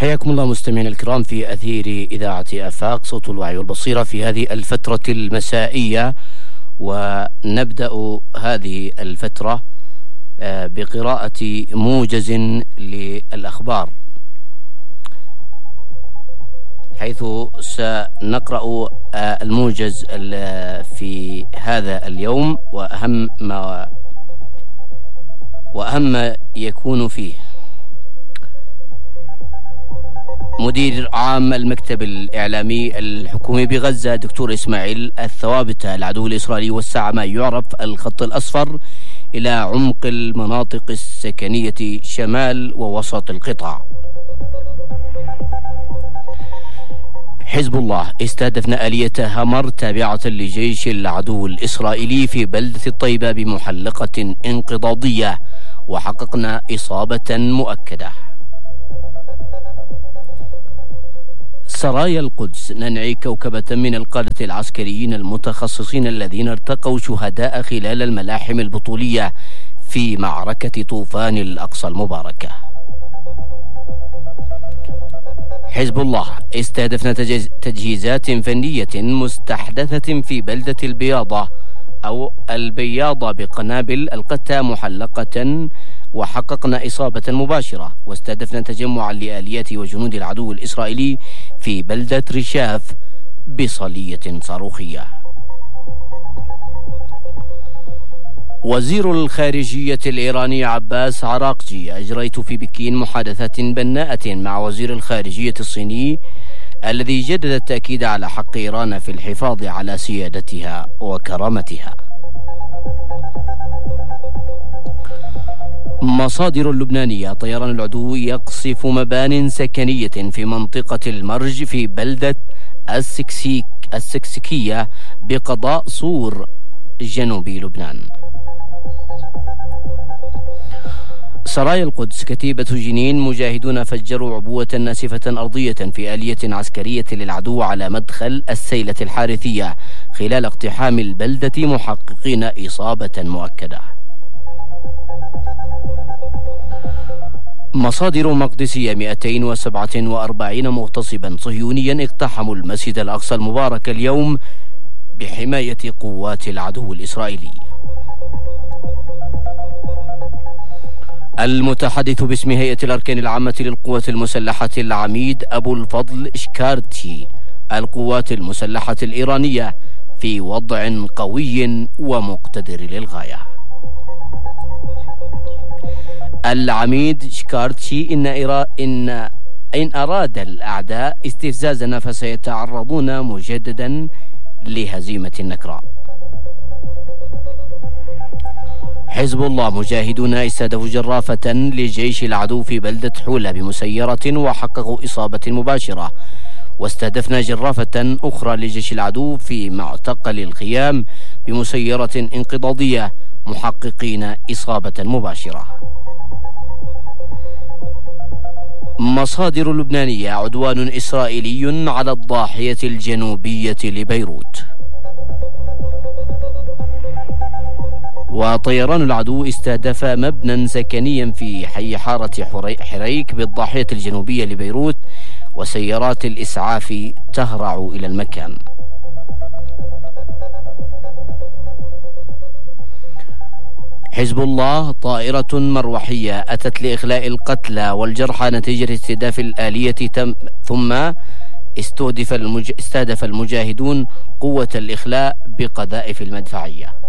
حياكم الله مستمعينا الكرام في أثير إذاعة آفاق صوت الوعي والبصيرة في هذه الفترة المسائية، ونبدأ هذه الفترة بقراءة موجز للأخبار، حيث سنقرأ الموجز في هذا اليوم وأهم ما يكون فيه. مدير عام المكتب الإعلامي الحكومي بغزة دكتور إسماعيل الثوابت: العدو الإسرائيلي وسع ما يعرف الخط الأصفر إلى عمق المناطق السكنية شمال ووسط القطاع. حزب الله: استهدفنا آلية همر تابعة لجيش العدو الإسرائيلي في بلدة الطيبة بمحلقة انقضاضية وحققنا إصابة مؤكدة. سرايا القدس: ننعي كوكبة من القادة العسكريين المتخصصين الذين ارتقوا شهداء خلال الملاحم البطولية في معركة طوفان الأقصى المباركة. حزب الله: استهدفنا تجهيزات فنية مستحدثة في بلدة البياضة بقنابل ألقتها محلقة وحققنا إصابة مباشرة. واستهدفنا تجمعا لآليات وجنود العدو الإسرائيلي في بلدة رشاف بصلية صاروخية. وزير الخارجية الإيراني عباس عراقجي: أجريت في بكين محادثات بناءة مع وزير الخارجية الصيني الذي جدد التأكيد على حق إيران في الحفاظ على سيادتها وكرامتها. مصادر لبنانية: طيران العدو يقصف مبان سكنية في منطقة المرج في بلدة السكسكية بقضاء صور جنوبي لبنان. سرايا القدس: كتيبة جنين مجاهدون فجروا عبوة ناسفة أرضية في آلية عسكرية للعدو على مدخل السيلة الحارثية خلال اقتحام البلدة محققين إصابة مؤكدة. مصادر مقدسية: 247 مغتصبا صهيونيا اقتحموا المسجد الأقصى المبارك اليوم بحماية قوات العدو الإسرائيلي. المتحدث باسم هيئة الأركان العامة للقوات المسلحة العميد أبو الفضل شكارتي: القوات المسلحة الإيرانية في وضع قوي ومقتدر للغاية. العميد شكارتشي: إن أراد الأعداء استفزازنا فسيتعرضون مجددا لهزيمة نكراء. حزب الله: مجاهدون استهدفوا جرافة لجيش العدو في بلدة حولة بمسيرة وحققوا إصابة مباشرة. واستهدفنا جرافة أخرى لجيش العدو في معتقل الخيام بمسيرة انقضاضية محققين إصابة مباشرة. مصادر لبنانية: عدوان إسرائيلي على الضاحية الجنوبية لبيروت. وطيران العدو استهدف مبنى سكنيا في حي حارة حريك بالضاحية الجنوبية لبيروت وسيارات الإسعاف تهرع إلى المكان. حزب الله: طائرة مروحية أتت لإخلاء القتلى والجرحى نتيجة استهداف الآلية ثم استهدف المجاهدون قوة الإخلاء بقذائف المدفعية.